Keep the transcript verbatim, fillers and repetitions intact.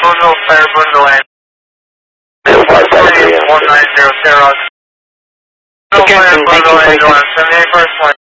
Bundle, Fire Bundle, and one nine zero, Sarah. Fire Bundle, and seventy-eight first line.